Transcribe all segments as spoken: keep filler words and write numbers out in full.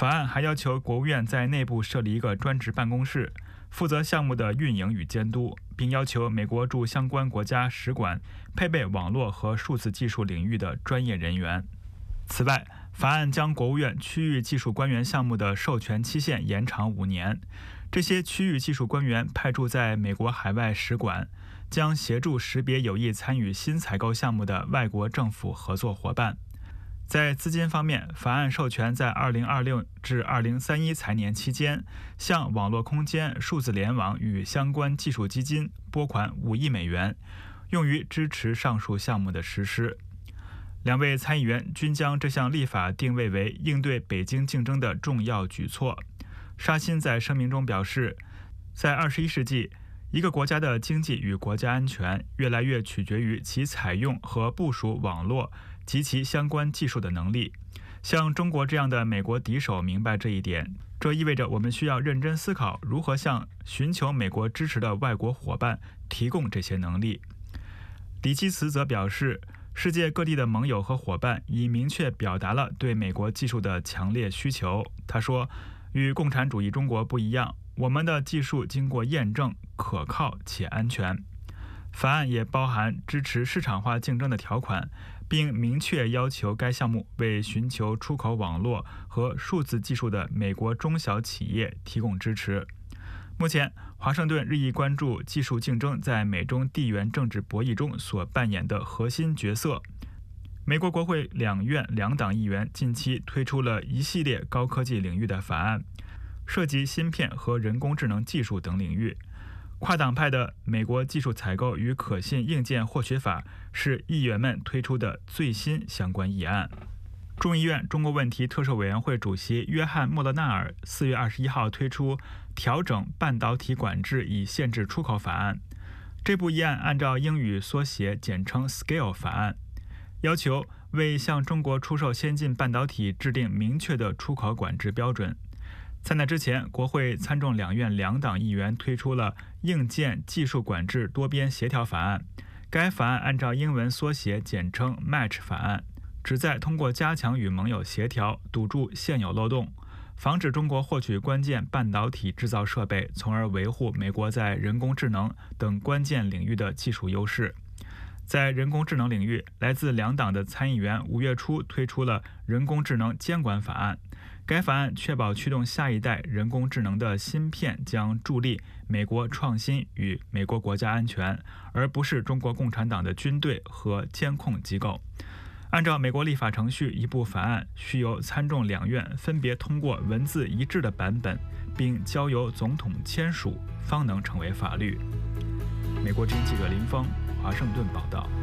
法案还要求国务院在内部设立一个专职办公室，负责项目的运营与监督，并要求美国驻相关国家使馆配备网络和数字技术领域的专业人员。此外，法案将国务院区域技术官员项目的授权期限延长五年。这些区域技术官员派驻在美国海外使馆，将协助识别有意参与新采购项目的外国政府合作伙伴。在资金方面，法案授权在二零二六至二零三一财年期间，向网络空间、数字联网与相关技术基金拨款五亿美元，用于支持上述项目的实施。两位参议员均将这项立法定位为应对北京竞争的重要举措。沙欣在声明中表示，在二十一世纪，一个国家的经济与国家安全越来越取决于其采用和部署网络及其相关技术的能力。像中国这样的美国敌手明白这一点，这意味着我们需要认真思考如何向寻求美国支持的外国伙伴提供这些能力。里基茨则表示，世界各地的盟友和伙伴已明确表达了对美国技术的强烈需求。他说，与共产主义中国不一样，我们的技术经过验证，可靠且安全。法案也包含支持市场化竞争的条款，并明确要求该项目为寻求出口网络和数字技术的美国中小企业提供支持。目前，华盛顿日益关注技术竞争在美中地缘政治博弈中所扮演的核心角色。美国国会两院两党议员近期推出了一系列高科技领域的法案，涉及芯片和人工智能技术等领域。跨党派的美国技术采购与可信硬件获取法是议员们推出的最新相关议案。众议院中国问题特设委员会主席约翰·莫勒纳尔四月二十一号推出调整半导体管制以限制出口法案。这部议案按照英语缩写简称 S C A L E 法案，要求为向中国出售先进半导体制定明确的出口管制标准。在那之前，国会参众两院两党议员推出了硬件技术管制多边协调法案。该法案按照英文缩写简称 M A T C H 法案，旨在通过加强与盟友协调，堵住现有漏洞，防止中国获取关键半导体制造设备，从而维护美国在人工智能等关键领域的技术优势。在人工智能领域，来自两党的参议员五月初推出了人工智能监管法案。该法案确保驱动下一代人工智能的芯片将助力美国创新与美国国家安全，而不是中国共产党的军队和监控机构。按照美国立法程序，一部法案需由参众两院分别通过文字一致的版本，并交由总统签署，方能成为法律。美国之音记者林峰，华盛顿报道。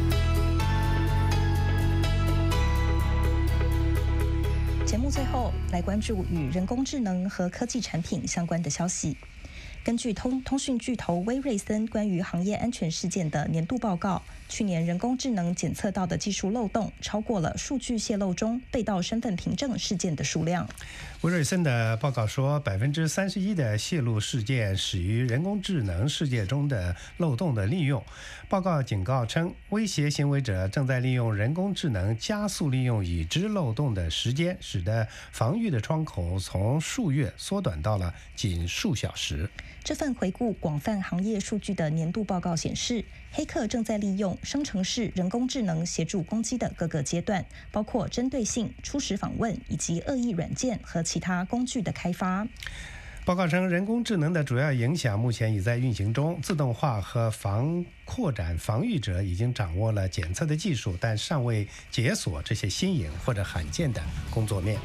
节目最后来关注与人工智能和科技产品相关的消息。根据通通讯巨头威瑞森关于行业安全事件的年度报告，去年人工智能检测到的技术漏洞超过了数据泄露中被盗身份凭证事件的数量。 威瑞森的报告说，百分之三十一的泄露事件始于人工智能世界中的漏洞的利用。报告警告称，威胁行为者正在利用人工智能加速利用已知漏洞的时间，使得防御的窗口从数月缩短到了仅数小时。 这份回顾广泛行业数据的年度报告显示，黑客正在利用生成式人工智能协助攻击的各个阶段，包括针对性、初始访问以及恶意软件和其他工具的开发。 报告称，人工智能的主要影响目前已在运行中，自动化和防扩展防御者已经掌握了检测的技术，但尚未解锁这些新颖或者罕见的工作面。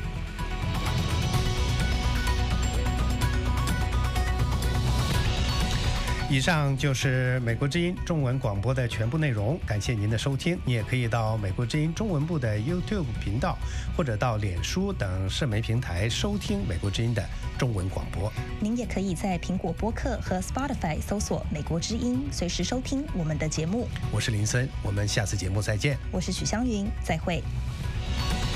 以上就是美国之音中文广播的全部内容，感谢您的收听。你也可以到美国之音中文部的 YouTube 频道，或者到脸书等社媒平台收听美国之音的中文广播。 您也可以在苹果播客和 Spotify 搜索美国之音，随时收听我们的节目。 我是林森，我们下次节目再见。 我是许湘云，再会。